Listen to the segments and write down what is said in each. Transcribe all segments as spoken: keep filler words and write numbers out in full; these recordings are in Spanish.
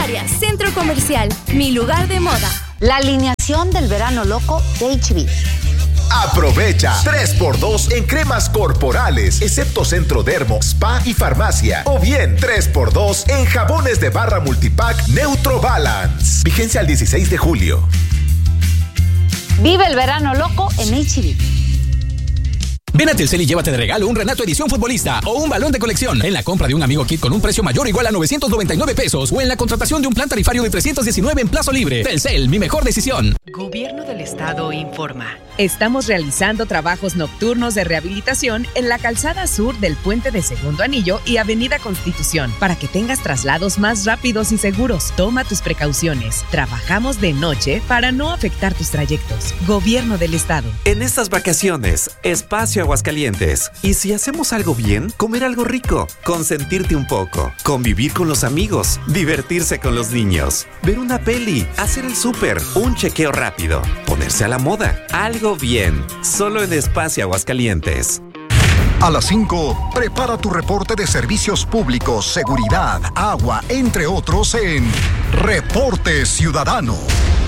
Solaria Centro Comercial, mi lugar de moda. La alineación del verano loco de H B. Aprovecha tres por dos en cremas corporales, excepto Centro Dermo, Spa y Farmacia. O bien tres por dos en jabones de barra multipack Neutro Balance. Vigencia al dieciséis de julio. Vive el verano loco en H B. Ven a Telcel y llévate de regalo un Renato Edición Futbolista o un balón de colección en la compra de un Amigo Kit con un precio mayor o igual a novecientos noventa y nueve pesos o en la contratación de un plan tarifario de trescientos diecinueve en plazo libre. Telcel, mi mejor decisión. Gobierno del Estado informa. Estamos realizando trabajos nocturnos de rehabilitación en la calzada sur del Puente de Segundo Anillo y Avenida Constitución para que tengas traslados más rápidos y seguros. Toma tus precauciones. Trabajamos de noche para no afectar tus trayectos. Gobierno del Estado. En estas vacaciones, espacio Aguascalientes. Y si hacemos algo bien, comer algo rico, consentirte un poco, convivir con los amigos, divertirse con los niños, ver una peli, hacer el súper, un chequeo rápido, ponerse a la moda, algo bien, solo en Espacio Aguascalientes. A las cinco, prepara tu reporte de servicios públicos, seguridad, agua, entre otros en Reporte Ciudadano.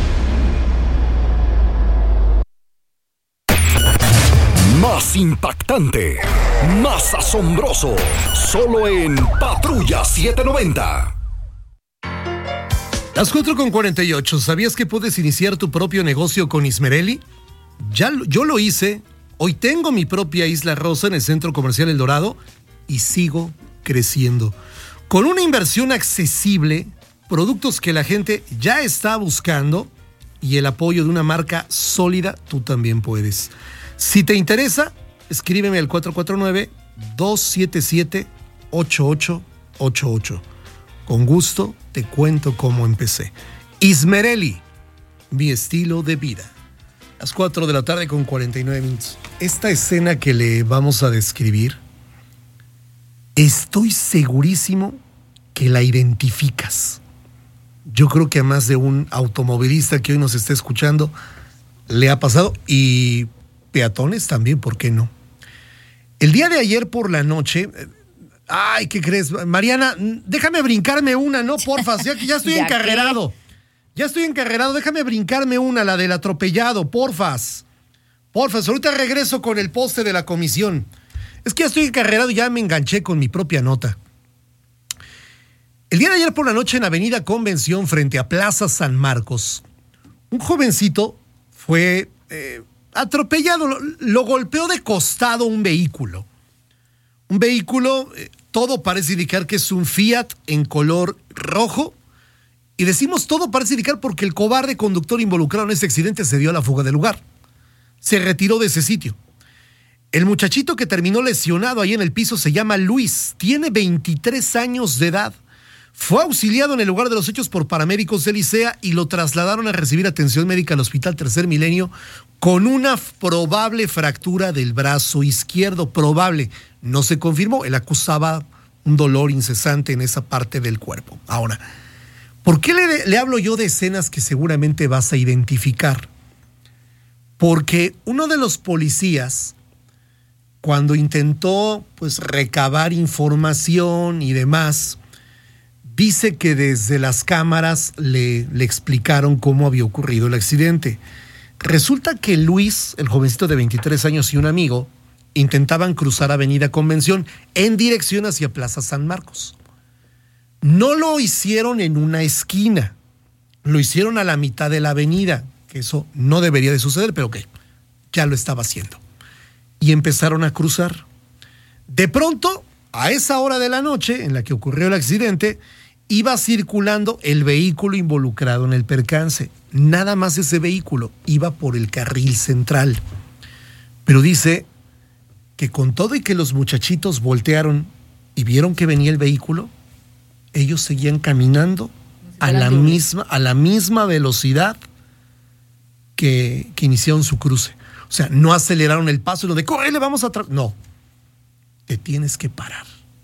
Más impactante, más asombroso, solo en Patrulla setecientos noventa. Las cuatro con cuarenta y ocho. ¿Sabías que puedes iniciar tu propio negocio con Ismerelli? Ya, yo lo hice. Hoy tengo mi propia Isla Rosa en el Centro Comercial El Dorado y sigo creciendo. Con una inversión accesible, productos que la gente ya está buscando y el apoyo de una marca sólida, tú también puedes. Si te interesa, escríbeme al cuatro cuatro nueve, dos siete siete, ocho ocho ocho ocho. Con gusto te cuento cómo empecé. Ismerelli, mi estilo de vida. Las cuatro de la tarde con cuarenta y nueve minutos. Esta escena que le vamos a describir, estoy segurísimo que la identificas. Yo creo que a más de un automovilista que hoy nos está escuchando le ha pasado, y peatones también, ¿por qué no? El día de ayer por la noche, ay, ¿qué crees? Mariana, déjame brincarme una, ¿no? Porfa, ya que ya estoy ¿Ya encarrerado. qué? Ya estoy encarrerado, déjame brincarme una, la del atropellado, porfas. Porfas, ahorita regreso con el poste de la comisión. Es que ya estoy encarrerado y ya me enganché con mi propia nota. El día de ayer por la noche en Avenida Convención, frente a Plaza San Marcos, un jovencito fue eh, atropellado, lo, lo golpeó de costado un vehículo. Un vehículo, eh, todo parece indicar que es un Fiat en color rojo. Y decimos todo parece indicar porque el cobarde conductor involucrado en este accidente se dio a la fuga del lugar. Se retiró de ese sitio. El muchachito que terminó lesionado ahí en el piso se llama Luis, tiene veintitrés años de edad. Fue auxiliado en el lugar de los hechos por paramédicos del ICEA y lo trasladaron a recibir atención médica al Hospital Tercer Milenio con una probable fractura del brazo izquierdo. Probable, no se confirmó, él acusaba un dolor incesante en esa parte del cuerpo. Ahora, ¿por qué le, le hablo yo de escenas que seguramente vas a identificar? Porque uno de los policías, cuando intentó pues recabar información y demás, dice que desde las cámaras le, le explicaron cómo había ocurrido el accidente. Resulta que Luis, el jovencito de veintitrés años y un amigo, intentaban cruzar Avenida Convención en dirección hacia Plaza San Marcos. No lo hicieron en una esquina, lo hicieron a la mitad de la avenida, que eso no debería de suceder, pero ok, ya lo estaba haciendo. Y empezaron a cruzar. De pronto, a esa hora de la noche en la que ocurrió el accidente, iba circulando el vehículo involucrado en el percance. Nada más ese vehículo iba por el carril central. Pero dice que con todo y que los muchachitos voltearon y vieron que venía el vehículo, ellos seguían caminando a la misma, a la misma velocidad que, que iniciaron su cruce. O sea, no aceleraron el paso, no de córrele, vamos a atrás. No, te tienes que parar.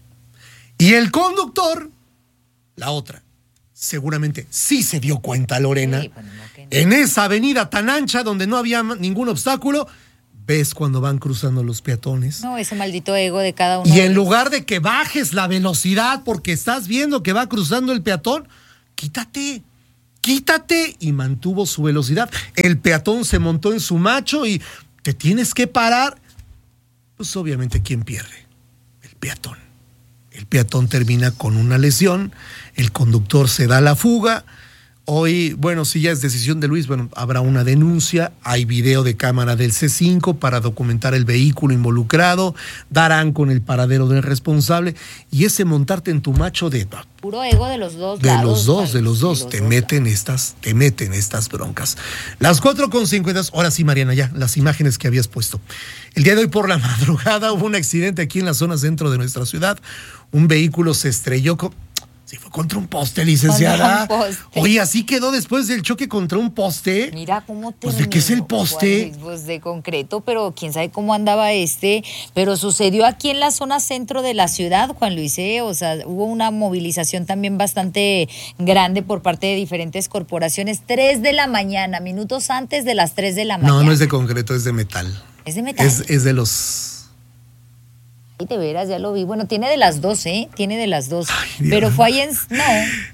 Y el conductor, la otra, seguramente sí se dio cuenta, Lorena, sí, bueno, no, que no. En esa avenida tan ancha donde no había ningún obstáculo, ves cuando van cruzando los peatones. No, ese maldito ego de cada uno. Y en lugar de que bajes la velocidad porque estás viendo que va cruzando el peatón, quítate, quítate, y mantuvo su velocidad. El peatón se montó en su macho y te tienes que parar. Pues obviamente, ¿quién pierde? El peatón. El peatón termina con una lesión, el conductor se da la fuga. Hoy, bueno, si ya es decisión de Luis, bueno, habrá una denuncia, hay video de cámara del C cinco para documentar el vehículo involucrado, darán con el paradero del responsable, y ese montarte en tu macho de... Puro ego de los dos De lados, los dos, ¿no? de los dos, de los te dos meten estas, te meten estas broncas. Las cuatro con cincuenta, ahora sí, Mariana, ya, las imágenes que habías puesto. El día de hoy por la madrugada hubo un accidente aquí en la zona centro de nuestra ciudad, un vehículo se estrelló con... Sí, fue contra un poste, licenciada. Contra un poste. Oye, así quedó después del choque contra un poste. Mira cómo te... Pues, ¿de qué es el poste? Pues de concreto, pero quién sabe cómo andaba este. Pero sucedió aquí en la zona centro de la ciudad, Juan Luis, ¿eh? O sea, hubo una movilización también bastante grande por parte de diferentes corporaciones. Tres de la mañana, minutos antes de las tres de la mañana. No, no es de concreto, es de metal. ¿Es de metal? Es, es de los... Ay, de veras, ya lo vi. Bueno, tiene de las dos, ¿eh? Tiene de las dos. Ay, pero fue ahí en... No.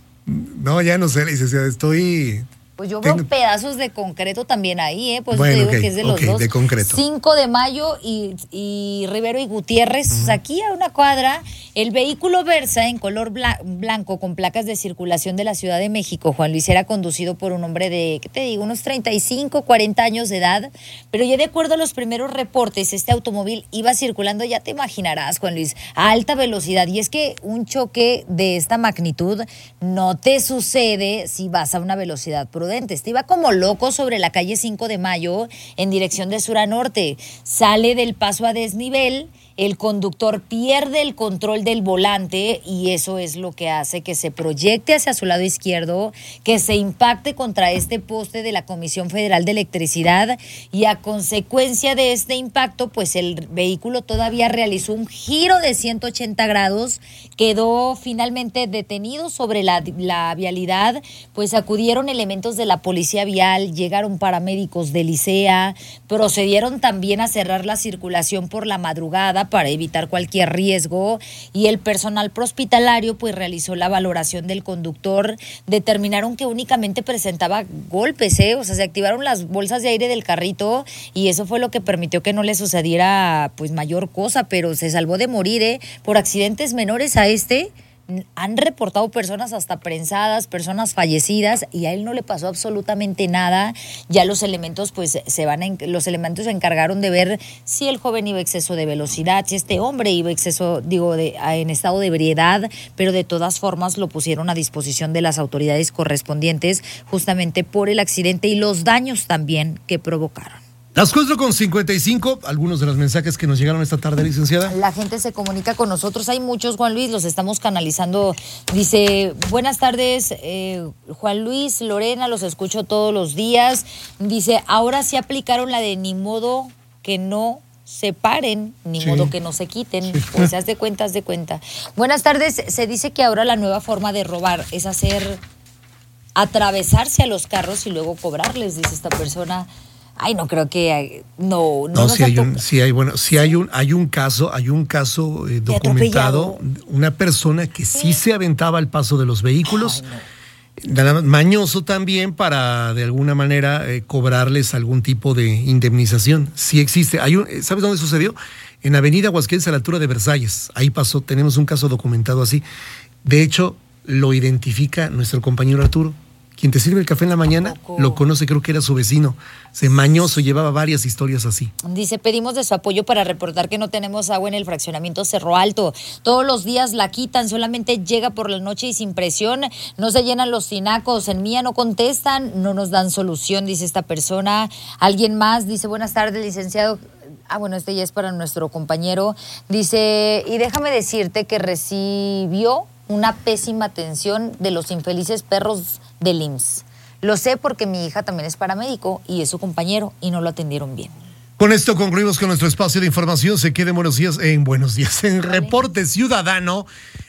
No, ya no sé, licenciada, estoy... Pues yo Tengo... veo pedazos de concreto también ahí, ¿eh? Pues bueno, te digo okay, que es de los okay, dos. de concreto. cinco de mayo y, y Rivero y Gutiérrez, uh-huh. Aquí a una cuadra, el vehículo Versa en color bla- blanco con placas de circulación de la Ciudad de México. Juan Luis, era conducido por un hombre de, ¿qué te digo? Unos treinta y cinco, cuarenta años de edad. Pero ya de acuerdo a los primeros reportes, este automóvil iba circulando, ya te imaginarás, Juan Luis, a alta velocidad. Y es que un choque de esta magnitud no te sucede si vas a una velocidad prudente. Este iba como loco sobre la calle cinco de mayo en dirección de sur a norte. Sale del paso a desnivel, el conductor pierde el control del volante y eso es lo que hace que se proyecte hacia su lado izquierdo, que se impacte contra este poste de la Comisión Federal de Electricidad, y a consecuencia de este impacto, pues el vehículo todavía realizó un giro de ciento ochenta grados, quedó finalmente detenido sobre la, la vialidad, pues acudieron elementos de la Policía Vial, llegaron paramédicos de Licea, procedieron también a cerrar la circulación por la madrugada para evitar cualquier riesgo, y el personal prehospitalario pues realizó la valoración del conductor, determinaron que únicamente presentaba golpes, ¿eh? O sea, se activaron las bolsas de aire del carrito y eso fue lo que permitió que no le sucediera pues mayor cosa, pero se salvó de morir, ¿eh? Por accidentes menores a este han reportado personas hasta prensadas, personas fallecidas, y a él no le pasó absolutamente nada. Ya los elementos pues se van a, los elementos se encargaron de ver si el joven iba a exceso de velocidad, si este hombre iba a exceso, digo, de, en estado de ebriedad, pero de todas formas lo pusieron a disposición de las autoridades correspondientes justamente por el accidente y los daños también que provocaron. Las cuatro con cincuenta y cinco, algunos de los mensajes que nos llegaron esta tarde, licenciada. La gente se comunica con nosotros, hay muchos, Juan Luis, los estamos canalizando. Dice, buenas tardes, eh, Juan Luis, Lorena, los escucho todos los días. Dice, ahora sí aplicaron la de ni modo que no se paren, ni sí. modo que no se quiten. Sí. Pues haz de cuenta, haz de cuenta. Buenas tardes, se dice que ahora la nueva forma de robar es hacer, atravesarse a los carros y luego cobrarles, dice esta persona. Ay, no creo que hay, no no, no sí hay un sí hay bueno sí hay un hay un caso hay un caso eh, documentado, una persona que sí, sí se aventaba al paso de los vehículos. Ay, no. Mañoso también para de alguna manera eh, cobrarles algún tipo de indemnización. Sí existe. Hay un, ¿sabes dónde sucedió? En Avenida Aguascalientes a la altura de Versalles. Ahí pasó, tenemos un caso documentado así. De hecho, lo identifica nuestro compañero Arturo. Quien te sirve el café en la mañana, lo conoce, creo que era su vecino. Se mañoso, llevaba varias historias así. Dice, pedimos de su apoyo para reportar que no tenemos agua en el fraccionamiento Cerro Alto. Todos los días la quitan, solamente llega por la noche y sin presión. No se llenan los tinacos, en Mía no contestan, no nos dan solución, dice esta persona. Alguien más dice, buenas tardes, licenciado. Ah, bueno, este ya es para nuestro compañero. Dice, y déjame decirte que recibió una pésima atención de los infelices perros del I M S S. Lo sé porque mi hija también es paramédico y es su compañero y no lo atendieron bien. Con esto concluimos con nuestro espacio de información. Se queden buenos días en Buenos Días en Reporte Ciudadano.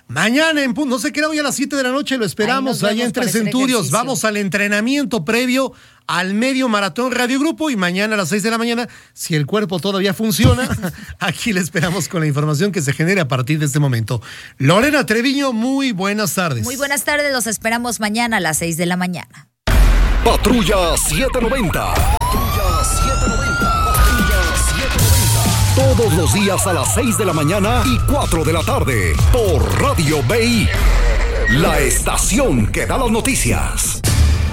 Mañana, en punto, no sé qué era hoy a las siete de la noche, lo esperamos allá en Tres Centurios. Vamos al entrenamiento previo al medio maratón Radio Grupo y mañana a las seis de la mañana, si el cuerpo todavía funciona, aquí le esperamos con la información que se genere a partir de este momento. Lorena Treviño, muy buenas tardes. Muy buenas tardes, los esperamos mañana a las seis de la mañana. Patrulla setecientos noventa. Patrulla setecientos noventa. Patrulla setecientos noventa. Todos los días a las seis de la mañana y cuatro de la tarde por Radio B I. La estación que da las noticias.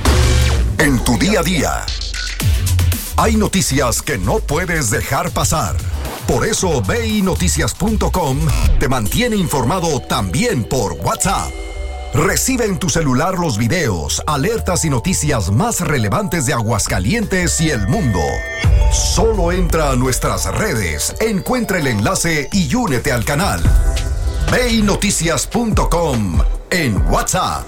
En tu día a día hay noticias que no puedes dejar pasar. Por eso B I Noticias punto com te mantiene informado también por WhatsApp. Recibe en tu celular los videos, alertas y noticias más relevantes de Aguascalientes y el mundo. Solo entra a nuestras redes, encuentra el enlace y únete al canal. B I Noticias punto com en WhatsApp.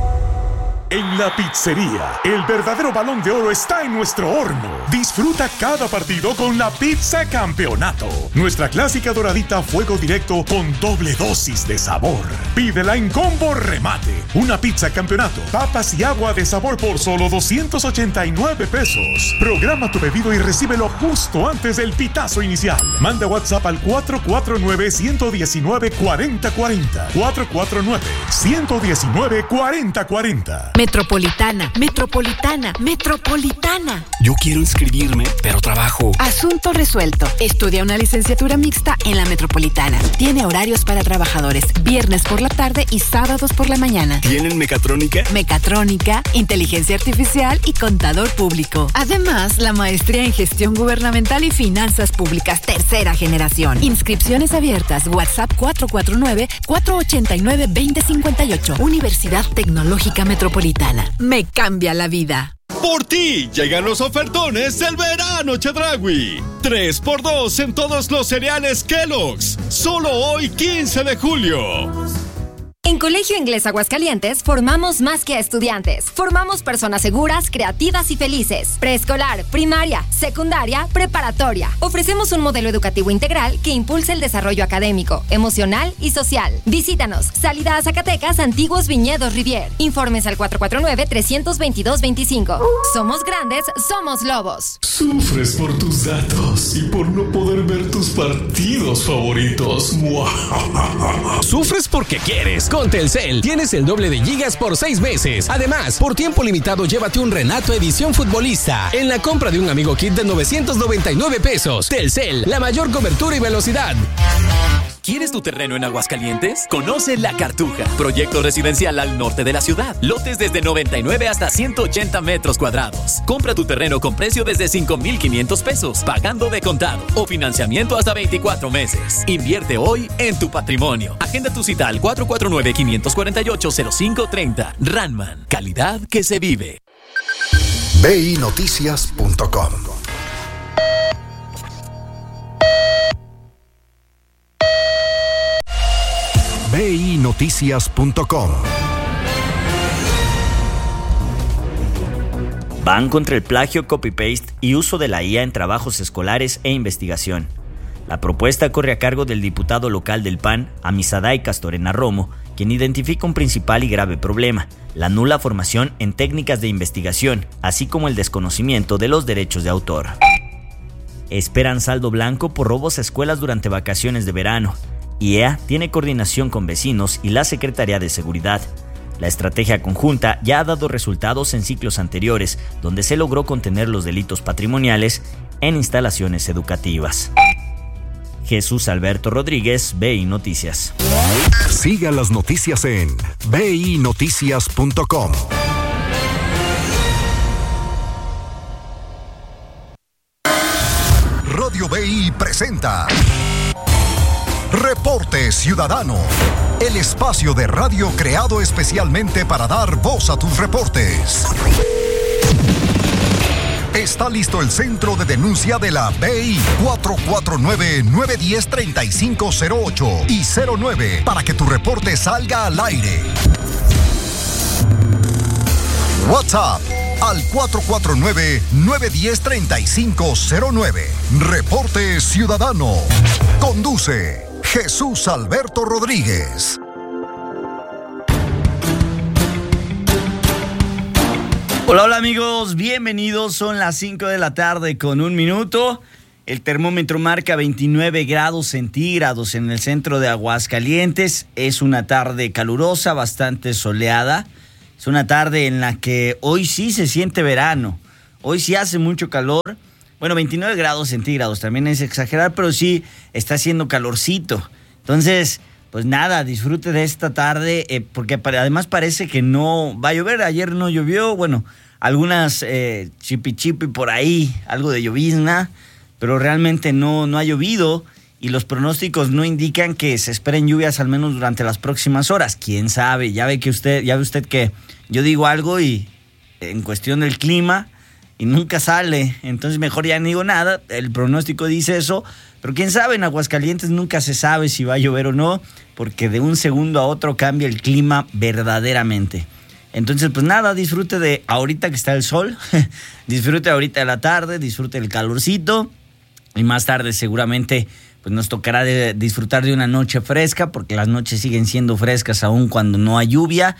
En la pizzería, el verdadero Balón de Oro está en nuestro horno. Disfruta cada partido con la pizza campeonato. Nuestra clásica doradita a fuego directo con doble dosis de sabor. Pídela en combo remate. Una pizza campeonato, papas y agua de sabor por solo doscientos ochenta y nueve pesos. Programa tu pedido y recíbelo justo antes del pitazo inicial. Manda WhatsApp al cuatro cuatro nueve, uno uno nueve, cuatro cero cuatro cero. cuatro cuatro nueve, uno uno nueve, cuatro cero cuatro cero. Metropolitana, Metropolitana, Metropolitana. Yo quiero inscribirme, pero trabajo. Asunto resuelto. Estudia una licenciatura mixta en la Metropolitana. Tiene horarios para trabajadores, viernes por la tarde y sábados por la mañana. ¿Tienen mecatrónica? Mecatrónica, inteligencia artificial y contador público. Además, la maestría en gestión gubernamental y finanzas públicas tercera generación. Inscripciones abiertas. WhatsApp cuatro cuatro nueve, cuatro ocho nueve, dos cero cinco ocho. Universidad Tecnológica Metropolitana. Me cambia la vida. Por ti llegan los ofertones del verano Chedraui. tres por dos en todos los cereales Kellogg's. Solo hoy quince de julio. En Colegio Inglés Aguascalientes formamos más que a estudiantes. Formamos personas seguras, creativas y felices. Preescolar, primaria, secundaria, preparatoria. Ofrecemos un modelo educativo integral que impulsa el desarrollo académico, emocional y social. Visítanos. Salida a Zacatecas, Antiguos Viñedos Rivier. Informes al cuatro cuatro nueve, tres dos dos, dos cinco. Somos grandes, somos lobos. Sufres por tus datos y por no poder ver tus partidos favoritos. Sufres porque quieres. Con Telcel tienes el doble de gigas por seis meses. Además, por tiempo limitado, llévate un Renato Edición Futbolista en la compra de un Amigo Kit de novecientos noventa y nueve pesos. Telcel, la mayor cobertura y velocidad. ¿Quieres tu terreno en Aguascalientes? Conoce La Cartuja, proyecto residencial al norte de la ciudad. Lotes desde noventa y nueve hasta ciento ochenta metros cuadrados. Compra tu terreno con precio desde cinco mil quinientos pesos, pagando de contado o financiamiento hasta veinticuatro meses. Invierte hoy en tu patrimonio. Agenda tu cita al cuatro cuatro nueve, cinco cuatro ocho, cero cinco tres cero. Ranman, calidad que se vive. B I Noticias punto com. B I Noticias punto com. Van contra el plagio, copy-paste y uso de la I A en trabajos escolares e investigación. La propuesta corre a cargo del diputado local del P A N, Amisadai Castorena Romo, quien identifica un principal y grave problema: la nula formación en técnicas de investigación, así como el desconocimiento de los derechos de autor. Esperan saldo blanco por robos a escuelas durante vacaciones de verano. I E A tiene coordinación con vecinos y la Secretaría de Seguridad. La estrategia conjunta ya ha dado resultados en ciclos anteriores, donde se logró contener los delitos patrimoniales en instalaciones educativas. Jesús Alberto Rodríguez, B I Noticias. Siga las noticias en B I Noticias punto com. Radio B I presenta Reporte Ciudadano, el espacio de radio creado especialmente para dar voz a tus reportes. Está listo el centro de denuncia de la B I, cuatro cuatro nueve, nueve uno cero, tres cinco cero ocho y cero nueve, para que tu reporte salga al aire. WhatsApp al cuatro cuatro nueve, nueve uno cero, tres cinco cero nueve. Reporte Ciudadano. Conduce Jesús Alberto Rodríguez. Hola, hola amigos, bienvenidos, son las cinco de la tarde con un minuto. El termómetro marca veintinueve grados centígrados en el centro de Aguascalientes. Es una tarde calurosa, bastante soleada. Es una tarde en la que hoy sí se siente verano. Hoy sí hace mucho calor. Bueno, veintinueve grados centígrados también es exagerar, pero sí está haciendo calorcito. Entonces, pues nada, disfrute de esta tarde, eh, porque además parece que no va a llover. Ayer no llovió, bueno, algunas eh, chipi chipi por ahí, algo de llovizna, pero realmente no, no ha llovido y los pronósticos no indican que se esperen lluvias al menos durante las próximas horas. ¿Quién sabe? Ya ve que usted, ya ve usted que yo digo algo y en cuestión del clima y nunca sale, entonces mejor ya no digo nada. El pronóstico dice eso, pero quién sabe, en Aguascalientes nunca se sabe si va a llover o no, porque de un segundo a otro cambia el clima verdaderamente. Entonces, pues nada, disfrute de ahorita que está el sol, disfrute ahorita de la tarde, disfrute del calorcito, y más tarde seguramente pues nos tocará de disfrutar de una noche fresca, porque las noches siguen siendo frescas aún cuando no hay lluvia,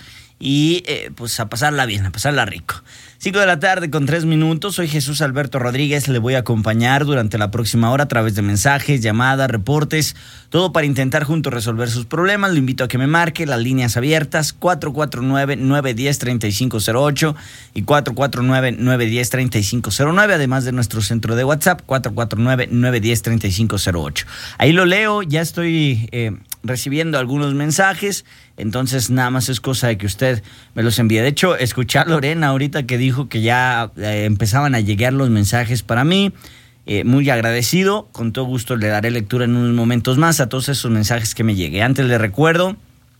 y eh, pues a pasarla bien, a pasarla rico. cinco de la tarde con tres minutos, soy Jesús Alberto Rodríguez, le voy a acompañar durante la próxima hora a través de mensajes, llamadas, reportes, todo para intentar juntos resolver sus problemas. Lo invito a que me marque las líneas abiertas cuatro cuatro nueve, nueve uno cero, tres cinco cero ocho y cuatro cuatro nueve, nueve uno cero, tres cinco cero nueve, además de nuestro centro de WhatsApp cuatro cuatro nueve, nueve uno cero, tres cinco cero ocho. Ahí lo leo, ya estoy eh, recibiendo algunos mensajes, entonces nada más es cosa de que usted me los envíe. De hecho, escuché a Lorena ahorita que dijo que ya eh, empezaban a llegar los mensajes para mí. Eh, muy agradecido, con todo gusto le daré lectura en unos momentos más a todos esos mensajes que me lleguen. Antes les recuerdo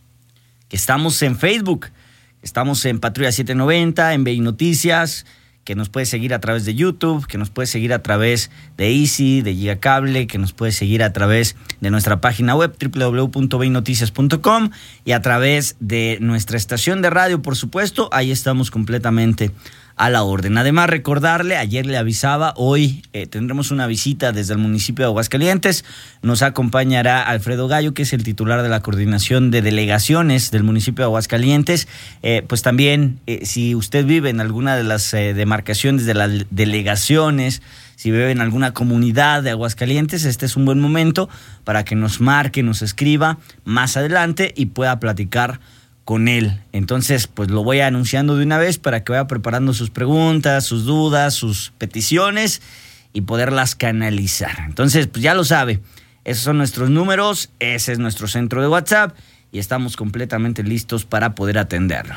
que estamos en Facebook, estamos en Patrulla setecientos noventa, en B I Noticias, que nos puede seguir a través de YouTube, que nos puede seguir a través de Easy, de Gigacable, que nos puede seguir a través de nuestra página web doble u doble u doble u punto b i noticias punto com y a través de nuestra estación de radio, por supuesto. Ahí estamos completamente a la orden. Además, recordarle, ayer le avisaba, hoy eh, tendremos una visita desde el municipio de Aguascalientes. Nos acompañará Alfredo Gallo, que es el titular de la coordinación de delegaciones del municipio de Aguascalientes. Eh, pues también, eh, si usted vive en alguna de las eh, demarcaciones de las delegaciones, si vive en alguna comunidad de Aguascalientes, este es un buen momento para que nos marque, nos escriba más adelante y pueda platicar con él. Entonces, pues lo voy anunciando de una vez para que vaya preparando sus preguntas, sus dudas, sus peticiones y poderlas canalizar. Entonces, pues ya lo sabe, esos son nuestros números, ese es nuestro centro de WhatsApp y estamos completamente listos para poder atenderlo.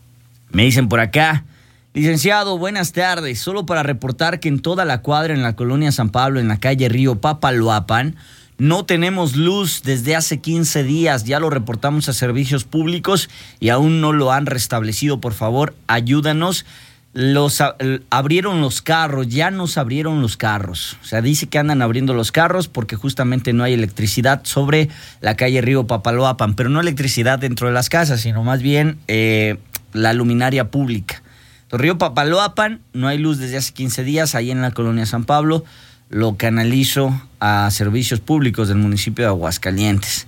Me dicen por acá: licenciado, buenas tardes, solo para reportar que en toda la cuadra en la colonia San Pablo, en la calle Río Papaloapan, no tenemos luz desde hace quince días, ya lo reportamos a servicios públicos y aún no lo han restablecido. Por favor, ayúdanos. Los abrieron los carros, ya nos abrieron los carros. O sea, dice que andan abriendo los carros porque justamente no hay electricidad sobre la calle Río Papaloapan, pero no electricidad dentro de las casas, sino más bien eh, la luminaria pública. Entonces, Río Papaloapan, no hay luz desde hace quince días, ahí en la colonia San Pablo. Lo canalizo a servicios públicos del municipio de Aguascalientes.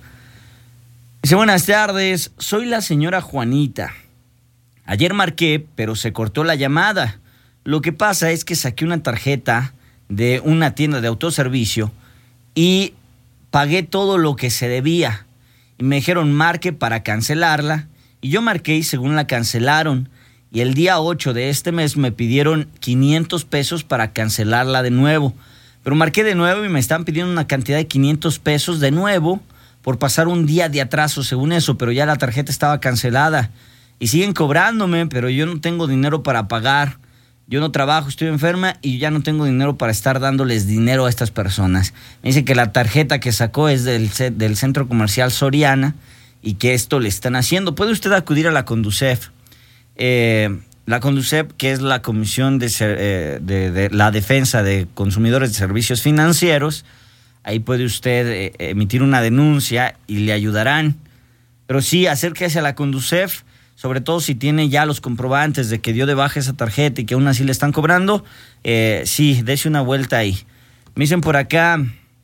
Dice: buenas tardes, soy la señora Juanita. Ayer marqué, pero se cortó la llamada. Lo que pasa es que saqué una tarjeta de una tienda de autoservicio y pagué todo lo que se debía. Y me dijeron marque para cancelarla. Y yo marqué y según la cancelaron. Y el día ocho de este mes me pidieron quinientos pesos para cancelarla de nuevo. Pero marqué de nuevo y me están pidiendo una cantidad de quinientos pesos de nuevo por pasar un día de atraso, según eso, pero ya la tarjeta estaba cancelada. Y siguen cobrándome, pero yo no tengo dinero para pagar. Yo no trabajo, estoy enferma y ya no tengo dinero para estar dándoles dinero a estas personas. Me dice que la tarjeta que sacó es del, del Centro Comercial Soriana y que esto le están haciendo. Puede usted acudir a la Conducef. Eh... La Conducef, que es la Comisión de, eh, de, de la Defensa de Consumidores de Servicios Financieros, ahí puede usted eh, emitir una denuncia y le ayudarán. Pero sí, acérquese a la Conducef, sobre todo si tiene ya los comprobantes de que dio de baja esa tarjeta y que aún así le están cobrando. Eh, sí, dése una vuelta ahí. Me dicen por acá,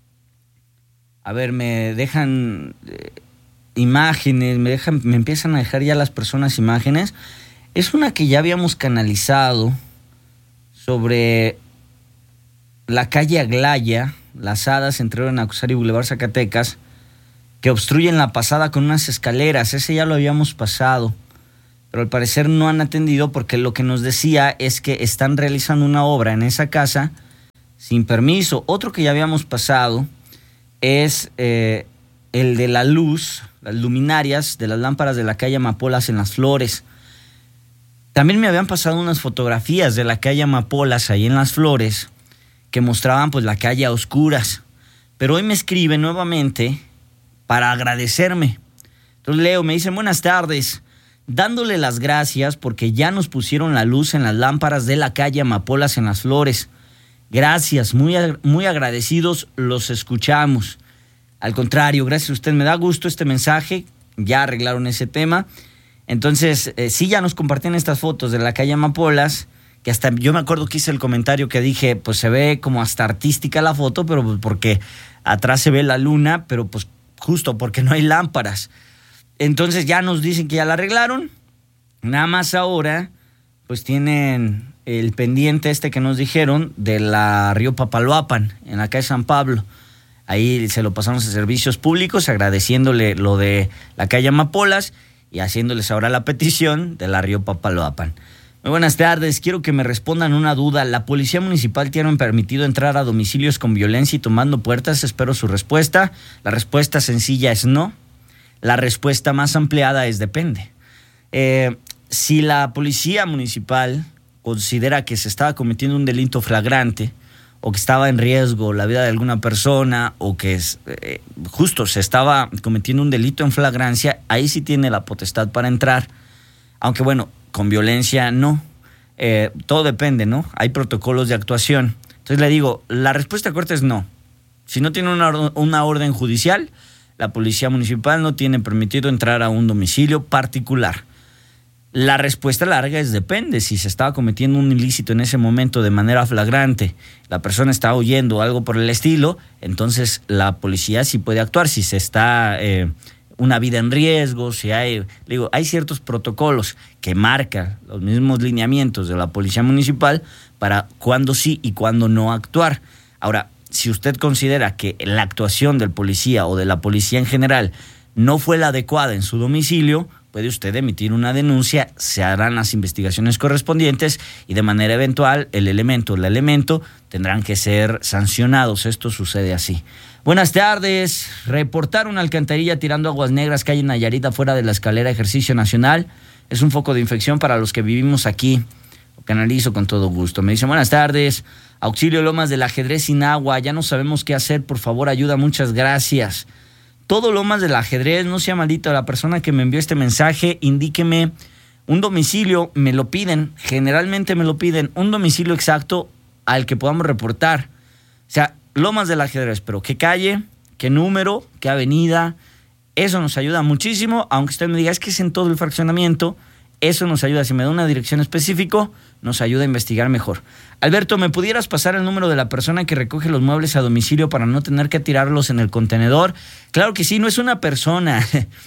a ver, me dejan eh, imágenes, me dejan, me empiezan a dejar ya las personas imágenes. Es una que ya habíamos canalizado sobre la calle Aglaya, Las Hadas, entre Benacuxar y Boulevard Zacatecas, que obstruyen la pasada con unas escaleras. Ese ya lo habíamos pasado, pero al parecer no han atendido porque lo que nos decía es que están realizando una obra en esa casa sin permiso. Otro que ya habíamos pasado es eh, el de la luz, las luminarias de las lámparas de la calle Amapolas en Las Flores. También me habían pasado unas fotografías de la calle Amapolas ahí en Las Flores que mostraban pues la calle a oscuras. Pero hoy me escribe nuevamente para agradecerme. Entonces leo, me dicen buenas tardes, dándole las gracias porque ya nos pusieron la luz en las lámparas de la calle Amapolas en Las Flores. Gracias, muy, muy agradecidos, los escuchamos. Al contrario, gracias a usted, me da gusto este mensaje, ya arreglaron ese tema. Entonces, eh, sí, ya nos compartían estas fotos de la calle Amapolas, que hasta yo me acuerdo que hice el comentario que dije, pues se ve como hasta artística la foto, pero pues porque atrás se ve la luna, pero pues justo porque no hay lámparas. Entonces ya nos dicen que ya la arreglaron, nada más ahora pues tienen el pendiente este que nos dijeron de la Río Papaloapan, en la calle San Pablo. Ahí se lo pasamos a servicios públicos, agradeciéndole lo de la calle Amapolas y haciéndoles ahora la petición de la Río Papaloapan. Muy buenas tardes, quiero que me respondan una duda. ¿La policía municipal tiene permitido entrar a domicilios con violencia y tomando puertas? Espero su respuesta. La respuesta sencilla es no. La respuesta más ampliada es depende. Eh, si la policía municipal considera que se estaba cometiendo un delito flagrante o que estaba en riesgo la vida de alguna persona o que es, eh, justo se estaba cometiendo un delito en flagrancia, ahí sí tiene la potestad para entrar. Aunque bueno, con violencia no. Eh, todo depende, ¿no? Hay protocolos de actuación. Entonces le digo, la respuesta corta es no. Si no tiene una, una orden judicial, la policía municipal no tiene permitido entrar a un domicilio particular. La respuesta larga es depende. Si se estaba cometiendo un ilícito en ese momento de manera flagrante, la persona está huyendo o algo por el estilo, entonces la policía sí puede actuar. Si se está eh, una vida en riesgo, si hay, digo, hay ciertos protocolos que marcan los mismos lineamientos de la policía municipal para cuándo sí y cuándo no actuar. Ahora, si usted considera que la actuación del policía o de la policía en general no fue la adecuada en su domicilio, puede usted emitir una denuncia, se harán las investigaciones correspondientes y de manera eventual el elemento o el elemento tendrán que ser sancionados. Esto sucede así. Buenas tardes. Reportar una alcantarilla tirando aguas negras calle Nayarit afuera de la escalera Ejercicio Nacional es un foco de infección para los que vivimos aquí. Lo canalizo con todo gusto. Me dicen buenas tardes. Auxilio Lomas del Ajedrez sin agua. Ya no sabemos qué hacer. Por favor, ayuda. Muchas gracias. Todo Lomas del Ajedrez, no sea maldito. La persona que me envió este mensaje, indíqueme un domicilio, me lo piden, generalmente me lo piden, un domicilio exacto al que podamos reportar. O sea, Lomas del Ajedrez, pero qué calle, qué número, qué avenida, eso nos ayuda muchísimo, aunque usted me diga, es que es en todo el fraccionamiento, eso nos ayuda. Si me da una dirección específica, nos ayuda a investigar mejor. Alberto, ¿me pudieras pasar el número de la persona que recoge los muebles a domicilio para no tener que tirarlos en el contenedor? Claro que sí, no es una persona,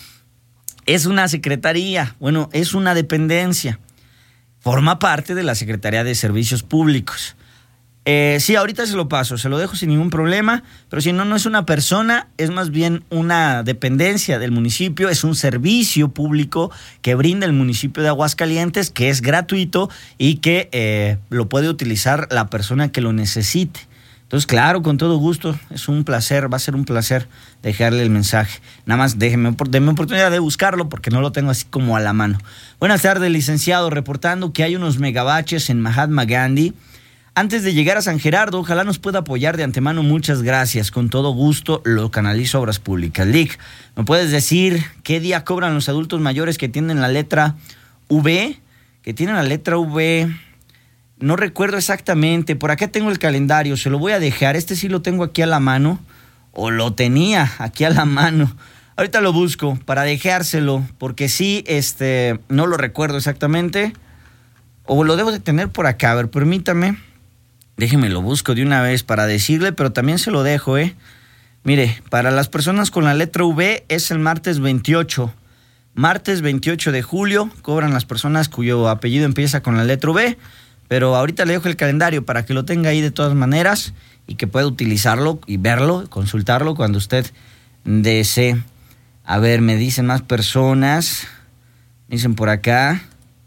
es una secretaría, bueno, es una dependencia. Forma parte de la Secretaría de Servicios Públicos. Eh, sí, ahorita se lo paso, se lo dejo sin ningún problema, pero si no, no es una persona, es más bien una dependencia del municipio, es un servicio público que brinda el municipio de Aguascalientes, que es gratuito y que eh, lo puede utilizar la persona que lo necesite. Entonces, claro, con todo gusto, es un placer, va a ser un placer dejarle el mensaje. Nada más déjeme, déme oportunidad de buscarlo porque no lo tengo así como a la mano. Buenas tardes, licenciado, reportando que hay unos megabaches en Mahatma Gandhi. Antes de llegar a San Gerardo, ojalá nos pueda apoyar de antemano. Muchas gracias. Con todo gusto lo canalizo a Obras Públicas. Lic, ¿me puedes decir qué día cobran los adultos mayores que tienen la letra V? Que tienen la letra V. No recuerdo exactamente. Por acá tengo el calendario. Se lo voy a dejar. Este sí lo tengo aquí a la mano. O lo tenía aquí a la mano. Ahorita lo busco para dejárselo. Porque sí, este, no lo recuerdo exactamente. O lo debo de tener por acá. A ver, permítame. Déjeme lo busco de una vez para decirle, pero también se lo dejo, ¿eh? Mire, para las personas con la letra V es el martes veintiocho Martes veintiocho de julio, cobran las personas cuyo apellido empieza con la letra B, pero ahorita le dejo el calendario para que lo tenga ahí de todas maneras y que pueda utilizarlo y verlo, consultarlo cuando usted desee. A ver, me dicen más personas, dicen por acá,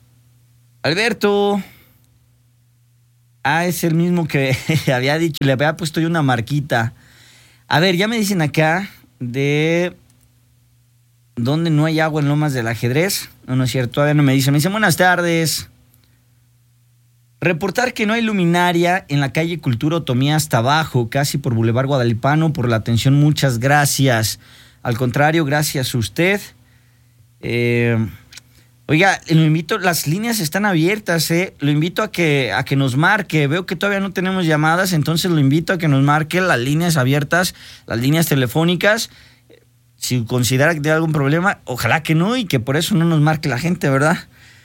Alberto, ah, es el mismo que había dicho, le había puesto yo una marquita. A ver, ya me dicen acá de dónde no hay agua en Lomas del Ajedrez. No, no es cierto, todavía no me dicen. Me dicen, buenas tardes. Reportar que no hay luminaria en la calle Cultura Otomía hasta abajo, casi por Boulevard Guadalipano, por la atención, muchas gracias. Al contrario, gracias a usted. Eh, oiga, lo invito, las líneas están abiertas, eh. Lo invito a que, a que nos marque. Veo que todavía no tenemos llamadas, entonces lo invito a que nos marque las líneas abiertas, las líneas telefónicas. Si considera que tiene algún problema, ojalá que no y que por eso no nos marque la gente, ¿verdad?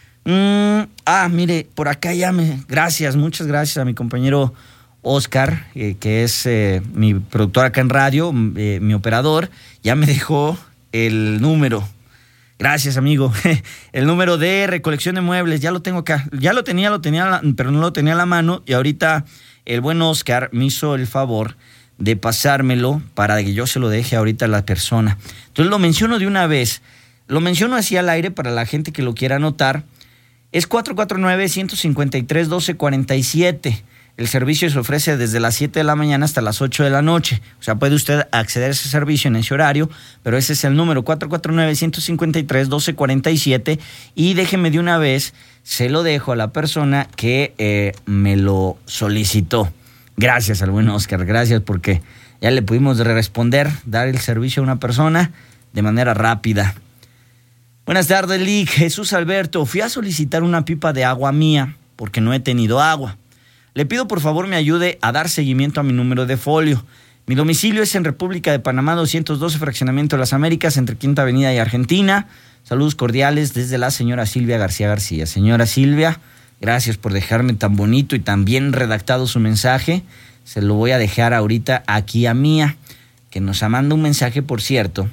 Mm, ah, mire, por acá ya me... Gracias, muchas gracias a mi compañero Oscar, eh, que es eh, mi productor acá en radio, eh, mi operador, ya me dejó el número. Gracias, amigo. El número de recolección de muebles, ya lo tengo acá. Ya lo tenía, lo tenía, pero no lo tenía a la mano y ahorita el buen Oscar me hizo el favor de pasármelo para que yo se lo deje ahorita a la persona. Entonces lo menciono de una vez. Lo menciono así al aire para la gente que lo quiera anotar. Es cuatro cuatro nueve, uno cinco tres, uno dos cuatro siete. El servicio se ofrece desde las siete de la mañana hasta las ocho de la noche. O sea, puede usted acceder a ese servicio en ese horario, pero ese es el número cuatro cuatro nueve, uno cinco tres, uno dos cuatro siete. Y déjeme de una vez, se lo dejo a la persona que eh, me lo solicitó. Gracias al buen Oscar, gracias porque ya le pudimos responder, dar el servicio a una persona de manera rápida. Buenas tardes, Lick. Jesús Alberto, fui a solicitar una pipa de agua mía porque no he tenido agua. Le pido por favor me ayude a dar seguimiento a mi número de folio. Mi domicilio es en República de Panamá, doscientos doce, Fraccionamiento de las Américas, entre Quinta Avenida y Argentina. Saludos cordiales desde la señora Silvia García García. Señora Silvia, gracias por dejarme tan bonito y tan bien redactado su mensaje. Se lo voy a dejar ahorita aquí a Mía, que nos manda un mensaje, por cierto,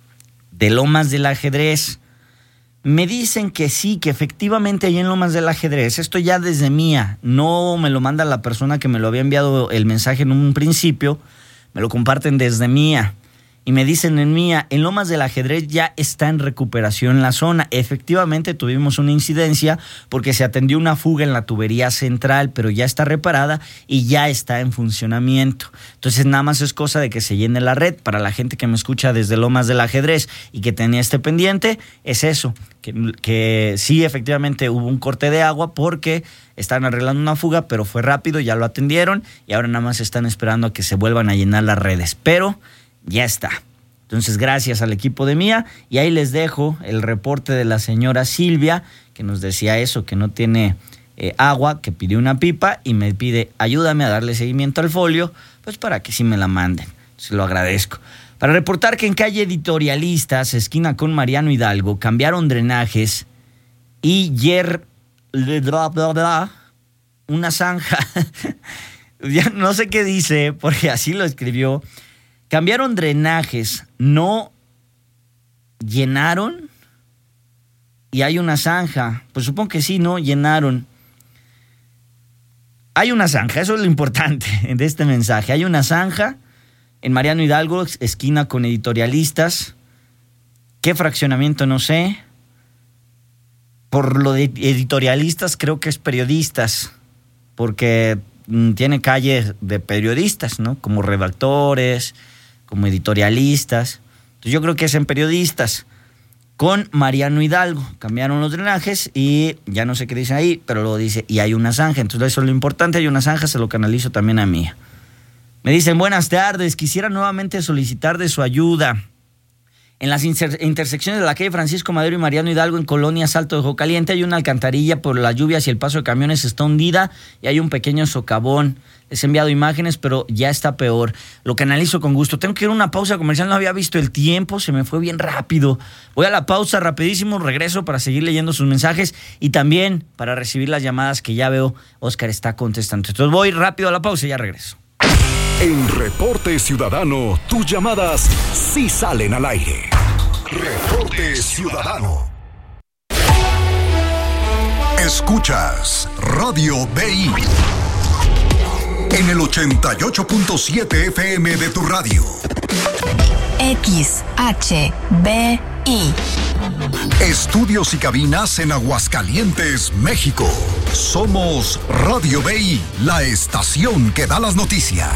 de Lomas del Ajedrez. Me dicen que sí, que efectivamente ahí en Lomas del Ajedrez, esto ya desde Mía, no me lo manda la persona que me lo había enviado el mensaje en un principio, me lo comparten desde Mía. Y me dicen en Mía, en Lomas del Ajedrez ya está en recuperación la zona. Efectivamente tuvimos una incidencia porque se atendió una fuga en la tubería central, pero ya está reparada y ya está en funcionamiento. Entonces nada más es cosa de que se llene la red. Para la gente que me escucha desde Lomas del Ajedrez y que tenía este pendiente, es eso, que, que sí efectivamente hubo un corte de agua porque están arreglando una fuga, pero fue rápido, ya lo atendieron y ahora nada más están esperando a que se vuelvan a llenar las redes. Pero ya está. Entonces, gracias al equipo de Mía. Y ahí les dejo el reporte de la señora Silvia, que nos decía eso, que no tiene eh, agua, que pidió una pipa y me pide, ayúdame a darle seguimiento al folio, pues para que sí me la manden. Se lo agradezco. Para reportar que en calle Editorialistas, esquina con Mariano Hidalgo, cambiaron drenajes y yer... Bla, bla, bla, una zanja. Ya no sé qué dice, porque así lo escribió. Cambiaron drenajes, no llenaron y hay una zanja. Pues supongo que sí, no llenaron. Hay una zanja, eso es lo importante de este mensaje. Hay una zanja en Mariano Hidalgo, esquina con Editorialistas. ¿Qué fraccionamiento? No sé. Por lo de Editorialistas creo que es periodistas, porque tiene calles de periodistas, ¿no? Como redactores, como editorialistas. Entonces yo creo que es en periodistas. Con Mariano Hidalgo cambiaron los drenajes y ya no sé qué dice ahí, pero luego dice, y hay una zanja. Entonces eso es lo importante, hay una zanja, se lo canalizo también a mí. Me dicen, buenas tardes, quisiera nuevamente solicitar de su ayuda. En las inter- intersecciones de la calle Francisco Madero y Mariano Hidalgo, en Colonia Salto de Ojo Caliente, hay una alcantarilla por las lluvias y el paso de camiones está hundida y hay un pequeño socavón. Les he enviado imágenes, pero ya está peor. Lo canalizo con gusto. Tengo que ir a una pausa comercial, no había visto el tiempo, se me fue bien rápido. Voy a la pausa rapidísimo, regreso para seguir leyendo sus mensajes y también para recibir las llamadas que ya veo Oscar está contestando. Entonces voy rápido a la pausa y ya regreso. En Reporte Ciudadano, tus llamadas sí salen al aire. Reporte Ciudadano. Escuchas Radio B I en el ochenta y ocho punto siete F M de tu radio. X H B I. Estudios y cabinas en Aguascalientes, México. Somos Radio B I, la estación que da las noticias.